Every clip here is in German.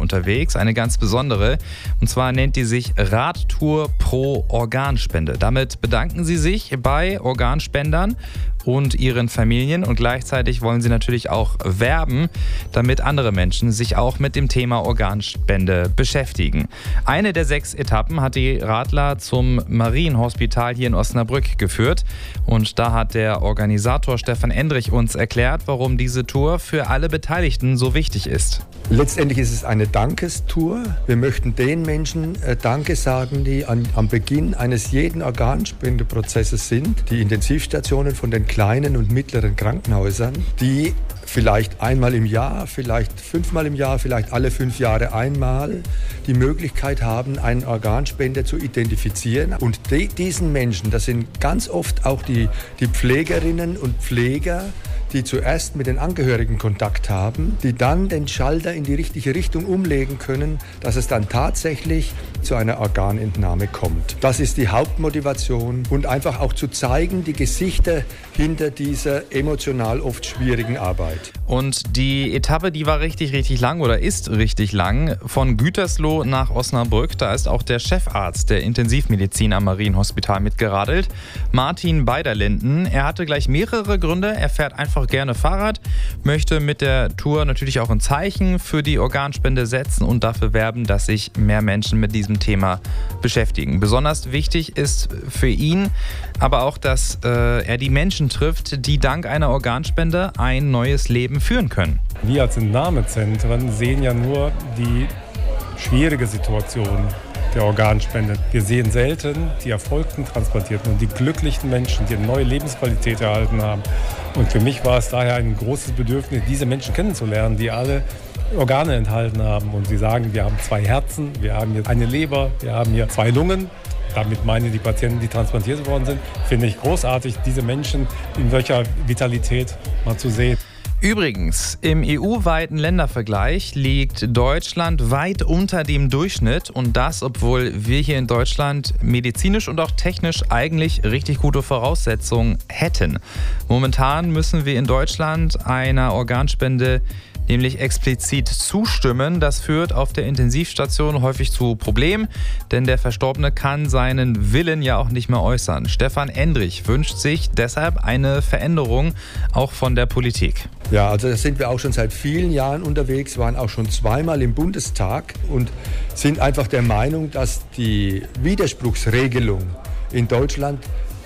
unterwegs, eine ganz besondere. Und zwar nennt die sich Radtour pro Organspende. Damit bedanken sie sich bei Organspendern und ihren Familien und gleichzeitig wollen sie natürlich auch werben, damit andere Menschen sich auch mit dem Thema Organspende beschäftigen. Eine der 6 Etappen hat die Radler zum Marienhospital hier in Osnabrück geführt und da hat der Organisator Stefan Endrich uns erklärt, warum diese Tour für alle Beteiligten so wichtig ist. Letztendlich ist es eine Dankestour. Wir möchten den Menschen Danke sagen, die am Beginn eines jeden Organspendeprozesses sind. Die Intensivstationen von den kleinen und mittleren Krankenhäusern, die vielleicht einmal im Jahr, vielleicht 5-mal im Jahr, vielleicht alle 5 Jahre einmal die Möglichkeit haben, einen Organspender zu identifizieren. Und diesen Menschen, das sind ganz oft auch die Pflegerinnen und Pfleger, die zuerst mit den Angehörigen Kontakt haben, die dann den Schalter in die richtige Richtung umlegen können, dass es dann tatsächlich zu einer Organentnahme kommt. Das ist die Hauptmotivation und einfach auch zu zeigen, die Gesichter hinter dieser emotional oft schwierigen Arbeit. Und die Etappe, die war richtig lang oder ist richtig lang. Von Gütersloh nach Osnabrück, da ist auch der Chefarzt der Intensivmedizin am Marienhospital mitgeradelt, Martin Beiderlinden. Er hatte gleich mehrere Gründe. Er fährt einfach gerne Fahrrad, möchte mit der Tour natürlich auch ein Zeichen für die Organspende setzen und dafür werben, dass sich mehr Menschen mit diesem Thema beschäftigen. Besonders wichtig ist für ihn aber auch, dass er die Menschen trifft, die dank einer Organspende ein neues Leben führen können. Wir als Entnahmezentren sehen ja nur die schwierige Situation der Organspende. Wir sehen selten die erfolgten Transplantierten und die glücklichen Menschen, die eine neue Lebensqualität erhalten haben. Und für mich war es daher ein großes Bedürfnis, diese Menschen kennenzulernen, die alle Organe enthalten haben. Und sie sagen, wir haben 2 Herzen, wir haben hier eine Leber, wir haben hier 2 Lungen. Damit meine ich die Patienten, die transplantiert worden sind. Finde ich großartig, diese Menschen in solcher Vitalität mal zu sehen. Übrigens, im EU-weiten Ländervergleich liegt Deutschland weit unter dem Durchschnitt und das, obwohl wir hier in Deutschland medizinisch und auch technisch eigentlich richtig gute Voraussetzungen hätten. Momentan müssen wir in Deutschland einer Organspende nämlich explizit zustimmen. Das führt auf der Intensivstation häufig zu Problemen, denn der Verstorbene kann seinen Willen ja auch nicht mehr äußern. Stefan Endrich wünscht sich deshalb eine Veränderung auch von der Politik. Ja, also da sind wir auch schon seit vielen Jahren unterwegs, waren auch schon 2-mal im Bundestag und sind einfach der Meinung, dass die Widerspruchsregelung in Deutschland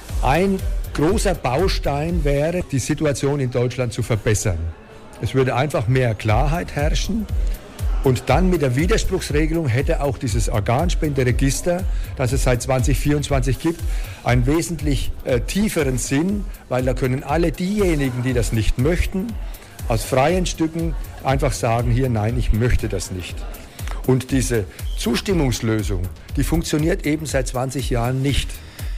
ein großer Baustein wäre, die Situation in Deutschland zu verbessern. Es würde einfach mehr Klarheit herrschen und dann mit der Widerspruchsregelung hätte auch dieses Organspenderegister, das es seit 2024 gibt, einen wesentlich tieferen Sinn, weil da können alle diejenigen, die das nicht möchten, aus freien Stücken einfach sagen, hier, nein, ich möchte das nicht. Und diese Zustimmungslösung, die funktioniert eben seit 20 Jahren nicht.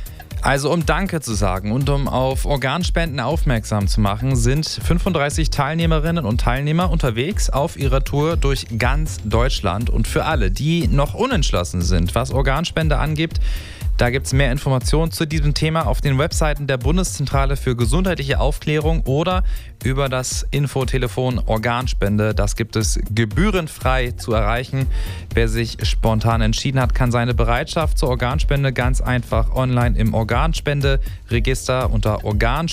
Also um Danke zu sagen und um auf Organspenden aufmerksam zu machen, sind 35 Teilnehmerinnen und Teilnehmer unterwegs auf ihrer Tour durch ganz Deutschland. Und für alle, die noch unentschlossen sind, was Organspende angeht, da gibt es mehr Informationen zu diesem Thema auf den Webseiten der Bundeszentrale für gesundheitliche Aufklärung oder über das Infotelefon Organspende. Das gibt es gebührenfrei zu erreichen. Wer sich spontan entschieden hat, kann seine Bereitschaft zur Organspende ganz einfach online im Organspenderegister unter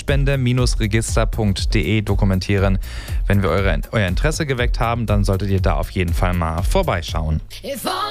organspende-register.de dokumentieren. Wenn wir euer Interesse geweckt haben, dann solltet ihr da auf jeden Fall mal vorbeischauen.